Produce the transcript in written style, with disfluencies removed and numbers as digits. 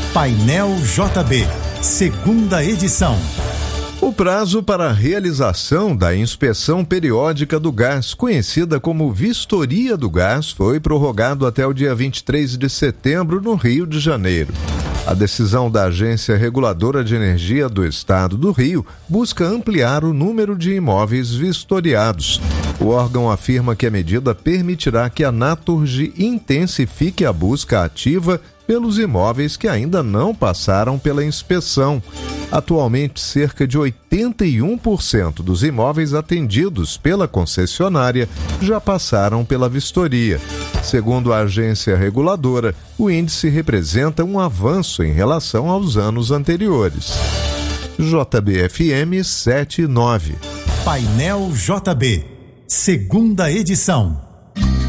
Painel JB, segunda edição. O prazo para a realização da inspeção periódica do gás, conhecida como vistoria do gás, foi prorrogado até o dia 23 de setembro no Rio de Janeiro. A decisão da Agência Reguladora de Energia do Estado do Rio busca ampliar o número de imóveis vistoriados. O órgão afirma que a medida permitirá que a Naturgy intensifique a busca ativa pelos imóveis que ainda não passaram pela inspeção. Atualmente, cerca de 81% dos imóveis atendidos pela concessionária já passaram pela vistoria. Segundo a agência reguladora, o índice representa um avanço em relação aos anos anteriores. JBFM 79. Painel JB, segunda edição.